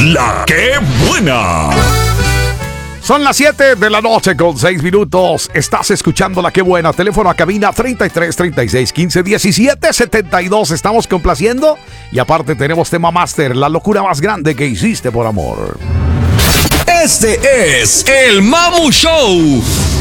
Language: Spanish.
La que buena. Son las 7 de la noche con 6 minutos. Estás escuchando La que buena. Teléfono a cabina 33 36 15 17 72. Estamos complaciendo. Y aparte tenemos tema máster, la locura más grande que hiciste por amor. Este es el Mamu Show.